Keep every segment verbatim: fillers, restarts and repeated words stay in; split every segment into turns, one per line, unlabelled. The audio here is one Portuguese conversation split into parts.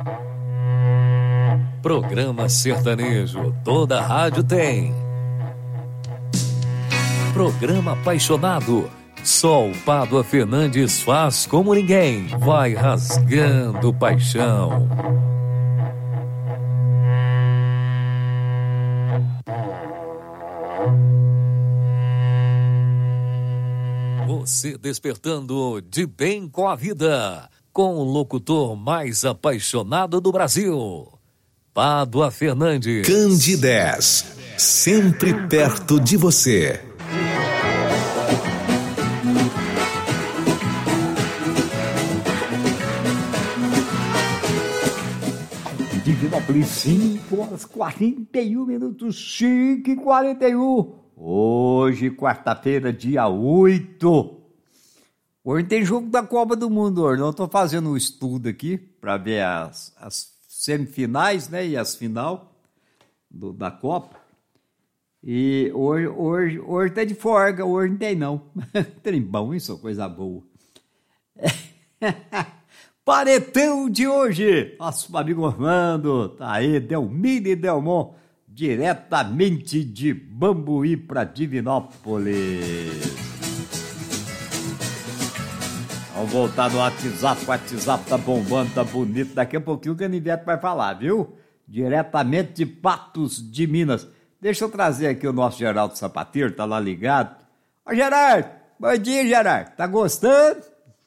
Programa sertanejo, toda rádio tem. Programa apaixonado, só o Pádua Fernandes faz como ninguém, vai rasgando paixão. Você despertando de bem com a vida, com o locutor mais apaixonado do Brasil, Pádua Fernandes.
Candidez, sempre perto de você.
Divinópolis, cinco horas quarenta e um minutos, cinco e quarenta e um. Hoje, quarta-feira, dia oito. Hoje tem jogo da Copa do Mundo. Hoje. Eu estou fazendo um estudo aqui para ver as, as semifinais, né, e as final do, da Copa. E hoje, hoje, hoje tá de folga, hoje não tem não. Tem bom, isso é coisa boa. Paredão de hoje, nosso amigo Orlando, tá aí, Delmiro e Delmon, diretamente de Bambuí para Divinópolis. Vamos voltar no WhatsApp, o WhatsApp tá bombando, tá bonito, daqui a pouquinho o Canivete vai falar, viu? Diretamente de Patos de Minas. Deixa eu trazer aqui o nosso Geraldo Sapateiro, tá lá ligado. Ô Gerardo, bom dia Gerardo, tá gostando?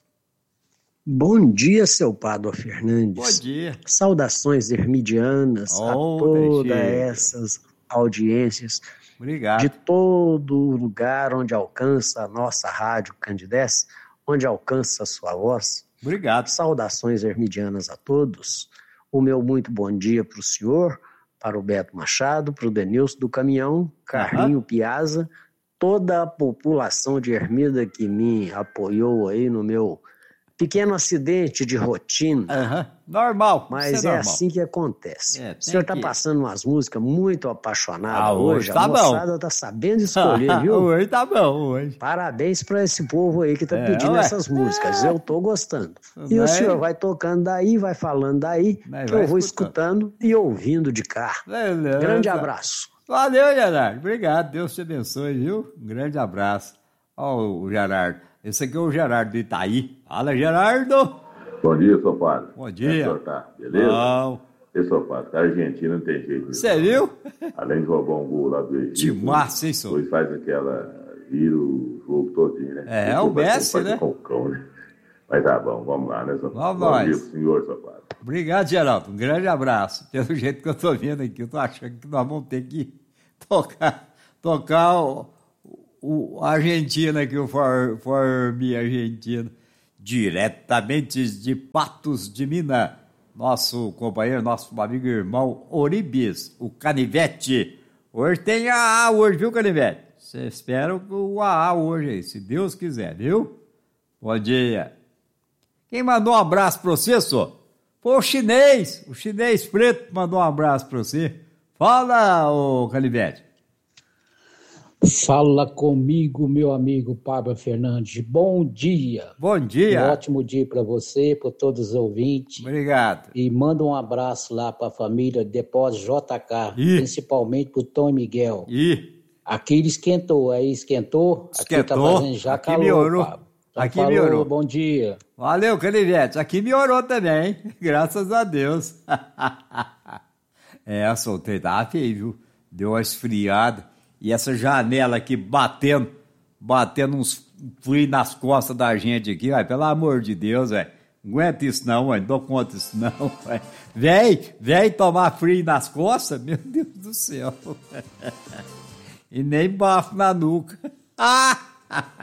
Bom dia, seu Pádua Fernandes.
Bom dia.
Saudações hermidianas oh, a todas essas audiências.
Obrigado.
De todo lugar onde alcança a nossa rádio Candidez, onde alcança a sua voz.
Obrigado.
Saudações hermidianas a todos. O meu muito bom dia para o senhor, para o Beto Machado, para o Denilson do Caminhão, Carlinho uhum. Piazza, toda a população de Ermida que me apoiou aí no meu pequeno acidente de rotina.
Uhum. Normal.
Mas
é,
é
normal.
Assim que acontece.
É,
o senhor está
que...
passando umas músicas muito apaixonadas
ah, hoje.
hoje.
Tá
a moçada
bom.
está sabendo escolher, viu?
Hoje tá bom, hoje.
Parabéns para esse povo aí que está
é,
pedindo
ué.
essas músicas. Eu estou gostando. E
Vai.
O senhor vai tocando daí, vai falando daí,
vai,
que
vai
eu vou
escutando.
escutando e ouvindo de cá.
Beleza.
Grande abraço.
Valeu, Gerardo. Obrigado. Deus te abençoe, viu? Um grande abraço. Ó, o Gerardo. Esse aqui é o Gerardo do Itaí. Fala, Gerardo.
Bom dia, seu padre.
Bom dia.
Como é que tá? Beleza?
Bom.
Esse seu padre, a Argentina não tem jeito.
Você viu?
Além de roubar um gol lá do Egito.
De massa, hein, senhor?
Depois faz aquela... vira o jogo todinho, né?
É, o Messi, né?
Concão, né? Mas tá bom, vamos lá, né, seu padre?
Vamos
bom
nós.
dia pro senhor, seu padre.
Obrigado, Geraldo. Um grande abraço. Pelo jeito que eu tô vendo aqui, eu tô achando que nós vamos ter que tocar, tocar o, o a Argentina aqui, o For, For Me Argentina. Diretamente de Patos de Minas, nosso companheiro, nosso amigo irmão Oribis, o Canivete. Hoje tem A A hoje, viu, Canivete? Você espera o A A hoje aí, se Deus quiser, viu? Bom dia. Quem mandou um abraço para você, senhor? Foi o chinês, o chinês preto mandou um abraço para você. Fala, ô Canivete.
Fala comigo, meu amigo Pádua Fernandes. Bom dia.
Bom dia.
Um ótimo dia para você, para todos os ouvintes.
Obrigado.
E manda um abraço lá para a família Depósito J K,
Ih.
principalmente para o Tom e Miguel.
Ih.
Aqui ele esquentou, aí esquentou.
Esquentou.
Aqui tá fazendo já
Aqui
calor,
melhorou.
Pablo. Então,
Aqui
falou,
melhorou.
Bom dia.
Valeu, Canivete. Aqui melhorou também, hein? Graças a Deus. É, soltei, tá feio, viu? Deu uma esfriada. E essa janela aqui batendo, batendo uns frio nas costas da gente aqui, vai, pelo amor de Deus, velho. Não aguenta isso não, velho. Não dou conta disso não, velho. Vem, vem tomar frio nas costas, meu Deus do céu. E nem bafo na nuca. Ah!